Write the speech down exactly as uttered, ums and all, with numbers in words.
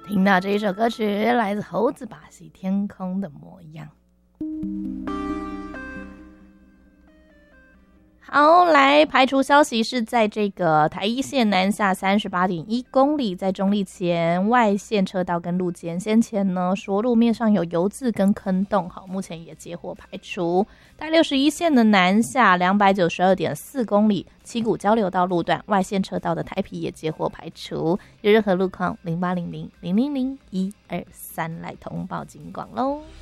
听到这一首歌曲，来自猴子把戏《天空的模样》。好，来排除消息是在这个台一线南下三十八点一公里，在中立前外线车道跟路肩，先前呢说路面上有油渍跟坑洞，好，目前也接获排除。台六十一线的南下两百九十二点四公里，七股交流道路段外线车道的台皮也接获排除。有任何路况，零八零零零零零一二三来通报警广喽。